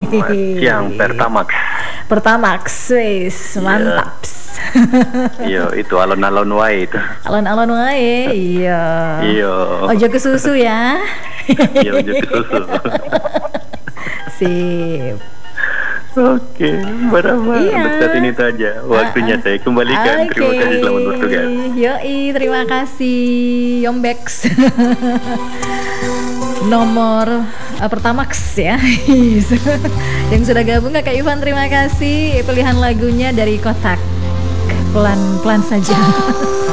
Selamat siang Pertamax. Pertamax, wis mantap. Iya, itu alon-alon wae itu. Alon-alon wae, iya. Iya. Ojo ke susu ya. Iya, ojo ke susu. Sip. Oke, berapa? Iya. Untuk saat ini itu aja. Waktunya saya kembalikan. Terima kasih, selamat bertugas. Yoi, terima kasih Yombex. Nomor Pertamax ya. Yang sudah gabung Kakak Ivan, terima kasih. Pilihan lagunya dari Kotak. Pelan-pelan saja.